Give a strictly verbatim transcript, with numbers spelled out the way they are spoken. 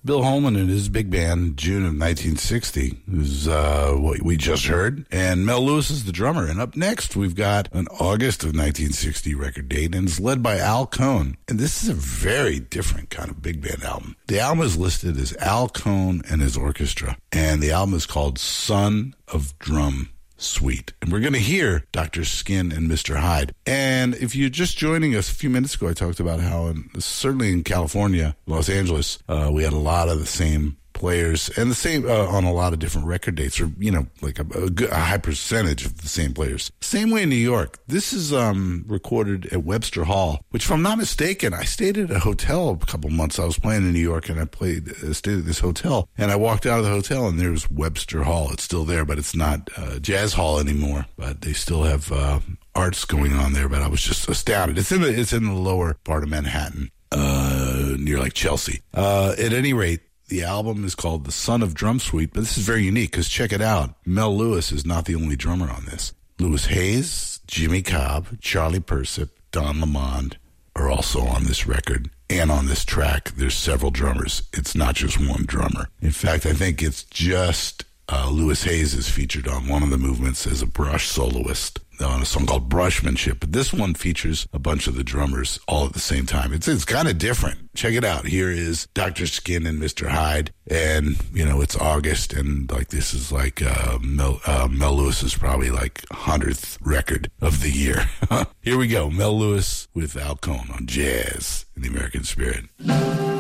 Bill Holman and his big band, June of nineteen sixty, is uh, what we just heard. And Mel Lewis is the drummer. And up next, we've got an August of nineteen sixty record date, and it's led by Al Cohn. And this is a very different kind of big band album. The album is listed as Al Cohn and his orchestra, and the album is called Son of Drum Suite. And we're going to hear Doctor Skin and Mister Hyde. And if you're just joining us a few minutes ago, I talked about how, in, certainly in California, Los Angeles, uh, we had a lot of the same players and the same uh, on a lot of different record dates, or, you know, like a, a, good, a high percentage of the same players. Same way in New York. This is um, recorded at Webster Hall, which, if I'm not mistaken, I stayed at a hotel a couple months. I was playing in New York, and I played uh, stayed at this hotel, and I walked out of the hotel, and there was Webster Hall. It's still there, but it's not uh, Jazz Hall anymore. But they still have uh, arts going on there. But I was just astounded. It's in the it's in the lower part of Manhattan, uh, near like Chelsea. Uh, at any rate, the album is called The Son of Drum Suite, but this is very unique because check it out. Mel Lewis is not the only drummer on this. Louis Hayes, Jimmy Cobb, Charlie Persip, Don Lamond are also on this record. And on this track, there's several drummers. It's not just one drummer. In fact, I think it's just uh, Louis Hayes is featured on one of the movements as a brush soloist on a song called Brushmanship. But this one features a bunch of the drummers all at the same time. It's it's kind of different. Check it out. Here is Doctor Skin and Mister Hyde. And, you know, it's August, and like this is like uh, Mel, uh, Mel Lewis is probably like hundredth record of the year. Here we go. Mel Lewis with Al Cohn on Jazz in the American Spirit.